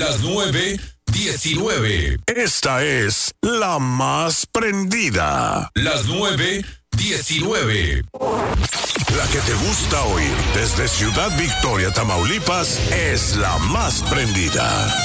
las 9:19. Esta es la más prendida. Las 9:19. La que te gusta oír desde Ciudad Victoria, Tamaulipas, es la más prendida.